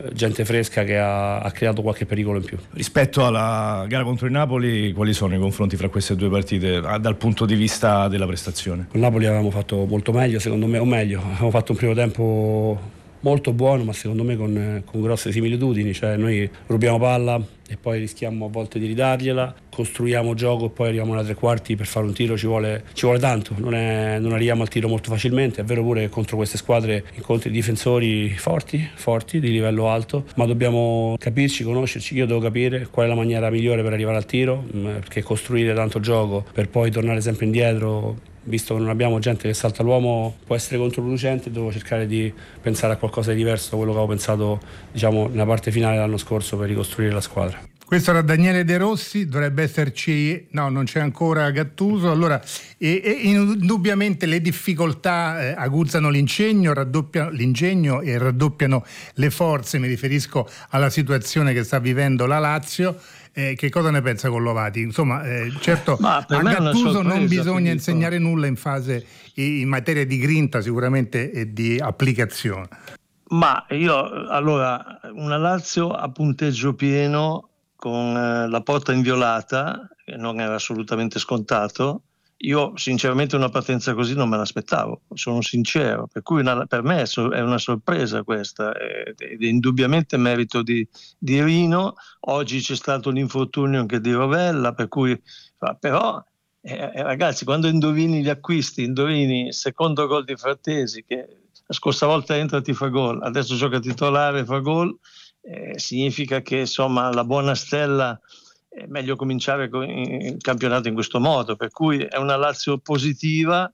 gente fresca che ha creato qualche pericolo in più. Rispetto alla gara contro il Napoli, quali sono i confronti fra queste due partite dal punto di vista della prestazione? Con Napoli avevamo fatto molto meglio, secondo me, o meglio, avevamo fatto un primo tempo molto buono, ma secondo me con grosse similitudini, cioè noi rubiamo palla e poi rischiamo a volte di ridargliela, costruiamo gioco e poi arriviamo alla tre quarti, per fare un tiro ci vuole tanto, non arriviamo al tiro molto facilmente. È vero pure che contro queste squadre incontri difensori forti, di livello alto, ma dobbiamo capirci, conoscerci. Io devo capire qual è la maniera migliore per arrivare al tiro, perché costruire tanto gioco per poi tornare sempre indietro, visto che non abbiamo gente che salta l'uomo, può essere controproducente. Devo cercare di pensare a qualcosa di diverso da quello che avevo pensato, diciamo, nella parte finale dell'anno scorso per ricostruire la squadra. Questo era Daniele De Rossi, dovrebbe esserci, no, non c'è ancora Gattuso. Allora, indubbiamente le difficoltà aguzzano l'ingegno e raddoppiano le forze. Mi riferisco alla situazione che sta vivendo la Lazio. Che cosa ne pensa Collovati? Insomma, certo, a Gattuso non bisogna insegnare nulla in materia di grinta sicuramente e di applicazione. Ma allora, una Lazio a punteggio pieno con la porta inviolata, che non era assolutamente scontato. Io sinceramente una partenza così non me l'aspettavo, sono sincero, per cui per me è una sorpresa questa, ed è indubbiamente merito di Rino. Oggi c'è stato l'infortunio anche di Rovella, per cui però ragazzi, quando indovini gli acquisti, indovini il secondo gol di Frattesi, che la scorsa volta entra e ti fa gol, adesso gioca titolare e fa gol, significa che insomma la buona stella, è meglio cominciare il campionato in questo modo, per cui è una Lazio positiva.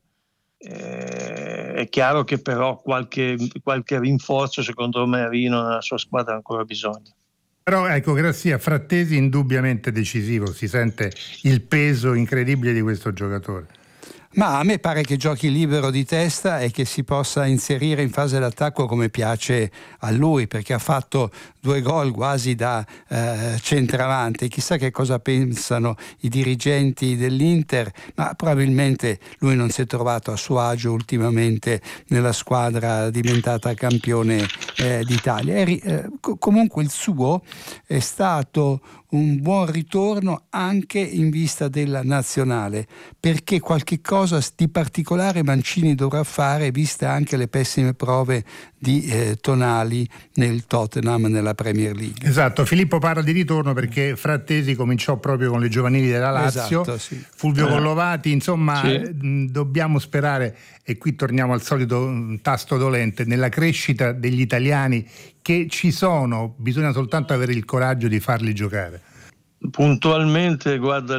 È chiaro che però qualche rinforzo secondo me Rino nella sua squadra ha ancora bisogno. Però ecco, grazie a Frattesi indubbiamente decisivo, si sente il peso incredibile di questo giocatore. Ma a me pare che giochi libero di testa e che si possa inserire in fase d'attacco come piace a lui, perché ha fatto 2 gol quasi da centravanti. Chissà che cosa pensano i dirigenti dell'Inter, ma probabilmente lui non si è trovato a suo agio ultimamente nella squadra diventata campione d'Italia. Comunque il suo è stato un buon ritorno anche in vista della nazionale, perché qualche cosa di particolare Mancini dovrà fare, viste anche le pessime prove di Tonali nel Tottenham nella Premier League. Esatto, Filippo parla di ritorno perché Frattesi cominciò proprio con le giovanili della Lazio. Esatto, sì. Fulvio Collovati, insomma, sì. Dobbiamo sperare, e qui torniamo al solito tasto dolente, nella crescita degli italiani che ci sono, bisogna soltanto avere il coraggio di farli giocare. Puntualmente, guarda,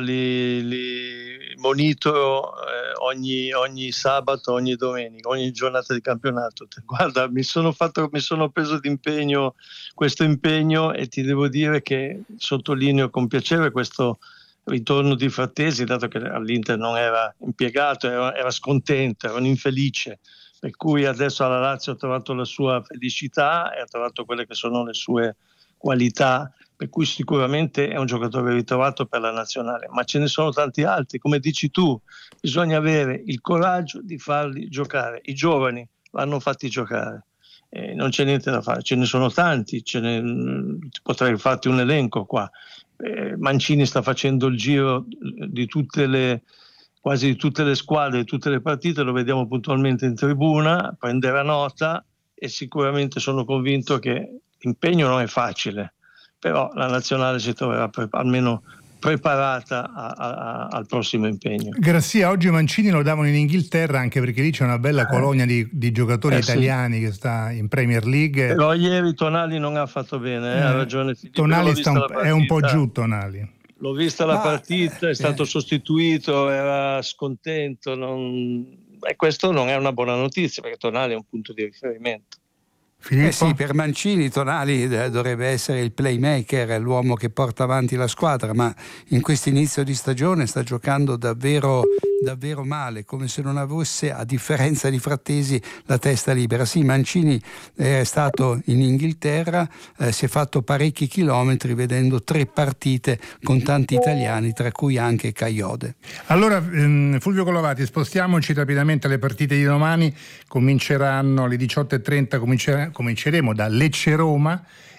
li monitoro ogni sabato, ogni domenica, ogni giornata di campionato. Guarda, mi sono preso d'impegno questo impegno, e ti devo dire che sottolineo con piacere questo ritorno di Frattesi, dato che all'Inter non era impiegato, era scontento, era un infelice, per cui adesso alla Lazio ha trovato la sua felicità e ha trovato quelle che sono le sue qualità, per cui sicuramente è un giocatore ritrovato per la nazionale. Ma ce ne sono tanti altri, come dici tu, bisogna avere il coraggio di farli giocare. I giovani vanno fatti giocare, non c'è niente da fare, ce ne sono tanti, potrei farti un elenco qua. Mancini sta facendo il giro di quasi di tutte le squadre, di tutte le partite, lo vediamo puntualmente in tribuna, prenderà nota, e sicuramente sono convinto che l'impegno non è facile, però la nazionale si troverà almeno preparata al prossimo impegno. Grazia, oggi Mancini lo davano in Inghilterra, anche perché lì c'è una bella colonia di giocatori italiani che sta in Premier League. Però ieri Tonali non ha fatto bene, ha ragione Filippo. Tonali è un po' giù, Tonali. L'ho vista la partita, è stato sostituito, era scontento, e questo non è una buona notizia, perché Tonali è un punto di riferimento. Sì, per Mancini Tonali dovrebbe essere il playmaker, l'uomo che porta avanti la squadra, ma in questo inizio di stagione sta giocando davvero male, come se non avesse, a differenza di Frattesi, la testa libera. Sì, Mancini è stato in Inghilterra, si è fatto parecchi chilometri vedendo 3 partite con tanti italiani, tra cui anche Kayode. Allora, Fulvio Collovati, spostiamoci rapidamente alle partite di domani. Cominceranno alle 18:30, cominceremo da Lecce-Roma